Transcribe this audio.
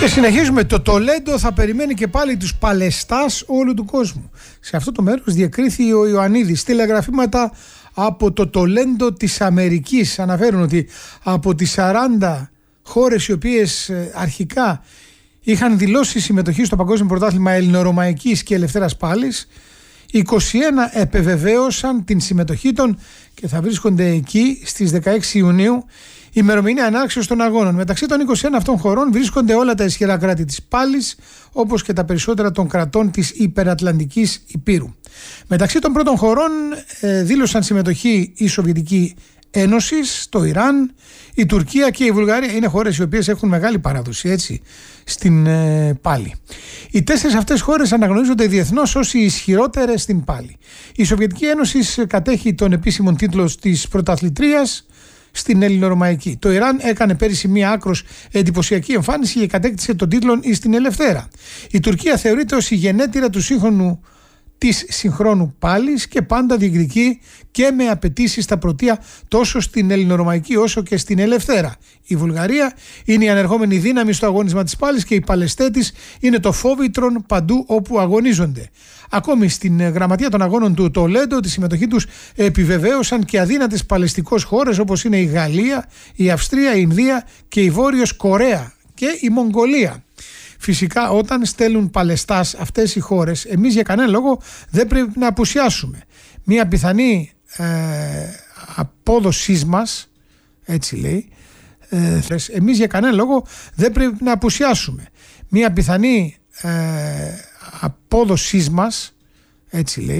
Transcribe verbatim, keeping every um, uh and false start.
Και συνεχίζουμε. Το Τολέντο θα περιμένει και πάλι τους παλαιστάς όλου του κόσμου. Σε αυτό το μέρος διακρίθη ο Ιωαννίδης. Τηλεγραφήματα από το Τολέντο της Αμερικής αναφέρουν ότι από τις σαράντα χώρες οι οποίες αρχικά είχαν δηλώσει συμμετοχή στο Παγκόσμιο Πρωτάθλημα Ελληνορωμαϊκής και Ελευθέρας Πάλης, είκοσι ένα επεβεβαίωσαν την συμμετοχή των και θα βρίσκονται εκεί στις δεκαέξι Ιουνίου, ημερομηνία ανάξεως των αγώνων. Μεταξύ των είκοσι ένα αυτών χωρών βρίσκονται όλα τα ισχυρά κράτη της Πάλης, όπως και τα περισσότερα των κρατών της Υπερατλαντικής Υπήρου. Μεταξύ των πρώτων χωρών ε, δήλωσαν συμμετοχή η Σοβιετική Ένωση, το Ιράν, η Τουρκία και η Βουλγαρία. Είναι χώρες οι οποίες έχουν μεγάλη παράδοση, έτσι, στην ε, πάλη. Οι τέσσερις αυτές χώρες αναγνωρίζονται διεθνώς ως οι ισχυρότερες στην πάλη. Η Σοβιετική Ένωση κατέχει τον επίσημο τίτλο της πρωταθλητρίας στην Ελληνορωμαϊκή. Το Ιράν έκανε πέρυσι μία άκρως εντυπωσιακή εμφάνιση και κατέκτησε τον τίτλο στην Ελευθέρα. Η Τουρκία θεωρείται ως η γενέτειρα του σύγχρονου της συγχρόνου πάλης και πάντα διεκδικεί και με απαιτήσεις στα πρωτεία τόσο στην Ελληνορωμαϊκή όσο και στην Ελευθέρα. Η Βουλγαρία είναι η ανερχόμενη δύναμη στο αγώνισμα της πάλης και οι παλαιστές της είναι το φόβητρον παντού όπου αγωνίζονται. Ακόμη στην γραμματεία των αγώνων του Τολέντο τη συμμετοχή τους επιβεβαίωσαν και αδύνατες παλαιστικές χώρες όπως είναι η Γαλλία, η Αυστρία, η Ινδία και η Βόρειος Κορέα και η Μογγολία. Φυσικά όταν στέλνουν παλαιστάς αυτές οι χώρες, εμείς για κανένα λόγο δεν πρέπει να απουσιάσουμε. Μία πιθανή ε, απόδοσή μας, έτσι λέει, ε, εμείς για κανένα λόγο δεν πρέπει να απουσιάσουμε. Μία πιθανή ε, απόδοσή μας, έτσι λέει,